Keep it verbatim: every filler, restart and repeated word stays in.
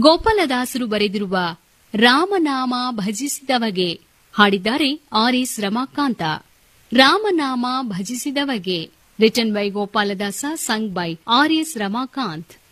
ಗೋಪಾಲದಾಸರು ಬರೆದಿರುವ ರಾಮನಾಮ ಭಜಿಸಿದವಗೆ ಹಾಡಿದ್ದಾರೆ ಆರ್ ಎಸ್ ರಮಾಕಾಂತ. ರಾಮನಾಮ ಭಜಿಸಿದವಗೆ written by Gopaladasa, sung by R S Ramakant.